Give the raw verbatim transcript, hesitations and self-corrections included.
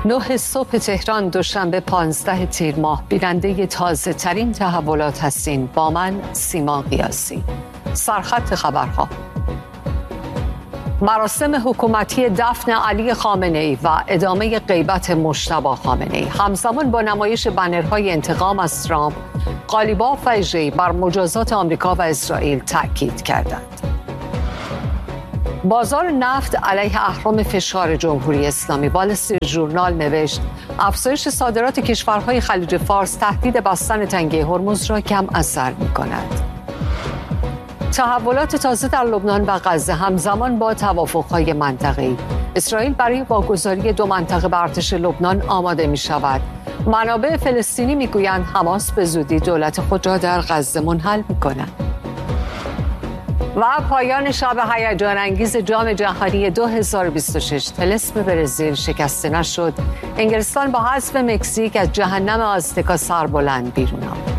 نه صبح تهران دوشنبه پانزده تیر ماه بیننده تازه ترین تحولات هستین با من سیما قیاسی. سرخط خبرها: مراسم حکومتی دفن علی خامنه‌ای و ادامه غیبت مجتبی خامنه‌ای همزمان با نمایش بنرهای انتقام از ترامپ، قالیباف و اژه‌ای بر مجازات آمریکا و اسرائیل تاکید کردند. بازار نفت علیه اهرم فشار جمهوری اسلامی. وال استریت ژورنال نوشت افزایش صادرات کشورهای خلیج فارس تهدید بستن تنگه هرمز را کم اثر می‌کند. تحولات تازه در لبنان و غزه همزمان با توافق‌های منطقه‌ای. اسرائیل برای واگذاری دو منطقه به ارتش لبنان آماده می‌شود. منابع فلسطینی می‌گویند حماس به زودی دولت خود را در غزه منحل می‌کند. و پایان شب هیجان انگیز جام جهانی دو هزار و بیست و شش. طلسم برزیل شکسته نشد. انگلستان با حذف مکزیک از جهنم آزتکا سربلند بیرون آمد.